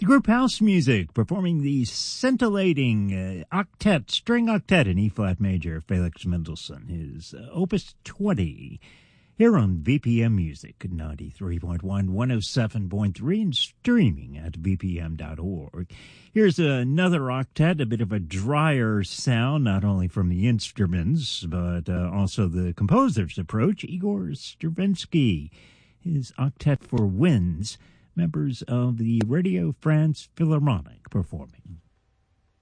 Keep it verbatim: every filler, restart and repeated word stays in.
group House Music performing the scintillating uh, octet, string octet in E-flat major, Felix Mendelssohn, his uh, Opus twenty, here on V P M Music, ninety-three point one, one oh seven point three, and streaming at v p m dot org. Here's another octet, a bit of a drier sound, not only from the instruments, but uh, also the composer's approach, Igor Stravinsky, his octet for winds, members of the Radio France Philharmonic performing.